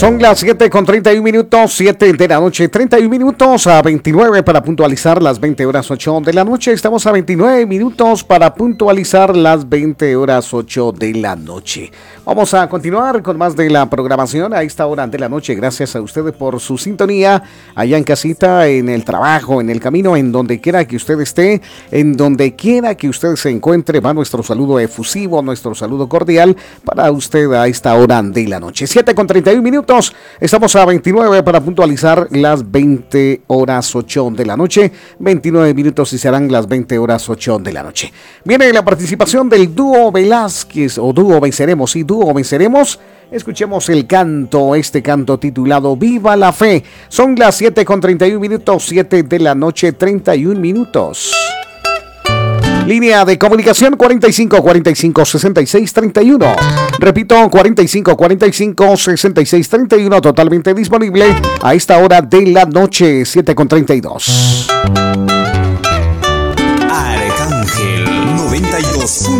Son las 7:31, 7 de la noche, 31 minutos a 29 para puntualizar las 20 horas 8 de la noche. Estamos a 29 minutos para puntualizar las 20 horas 8 de la noche. Vamos a continuar con más de la programación a esta hora de la noche. Gracias a ustedes por su sintonía, allá en casita, en el trabajo, en el camino, en donde quiera que usted esté, en donde quiera que usted se encuentre. Va nuestro saludo efusivo, nuestro saludo cordial para usted a esta hora de la noche. 7:31 minutos. Estamos a 29 para puntualizar las 20 horas 8 de la noche. 29 minutos y serán las 20 horas 8 de la noche. Viene la participación del dúo Velázquez, o dúo Venceremos, y dúo Venceremos. Escuchemos el canto, este canto titulado Viva la Fe. Son las 7:31 minutos, 7 de la noche, 31 minutos. Línea de comunicación 45 45 66 31. Repito, 45 45 66 31, totalmente disponible a esta hora de la noche, 7:32.